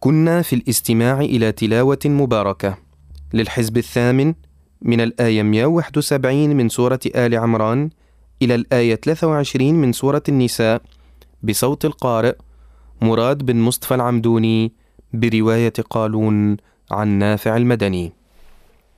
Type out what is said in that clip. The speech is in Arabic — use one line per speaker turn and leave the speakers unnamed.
كنا في الاستماع إلى تلاوة مباركة للحزب الثامن من الآية 171 من سورة آل عمران إلى الآية 23 من سورة النساء بصوت القارئ مراد بن مصطفى العمدوني برواية قالون عن نافع المدني.